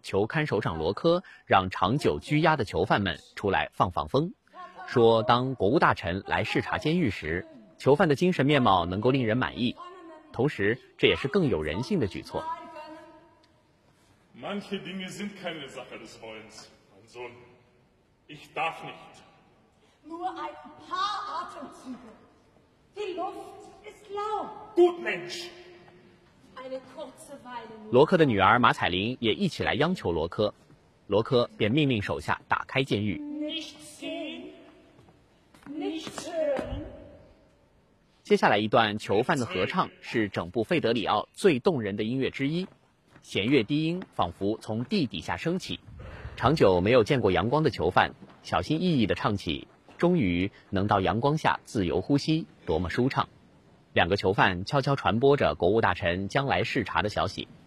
囚看守长罗科让长久拘押的囚犯们出来放风，说当国务大臣来视察监狱时，囚犯的精神面貌能够令人满意，同时这也是更有人性的举措。 Manche Dinge sind keine Sache des Wollens, mein Sohn. Ich darf nicht. Nur ein paar Atemzüge. Die Luft ist lau. Gut, Mensch. Eine kurze Weile nur. 罗科的女儿马彩玲也一起来央求罗科，罗科便命令手下打开监狱。 Nicht sehen, nicht hören. 接下来一段囚犯的合唱是整部《费德里奥》最动人的音乐之一，弦乐低音仿佛从地底下升起。长久没有见过阳光的囚犯小心翼翼地唱起终于能到阳光下自由呼吸，多么舒畅。两个囚犯悄悄传播着国务大臣将来视察的消息。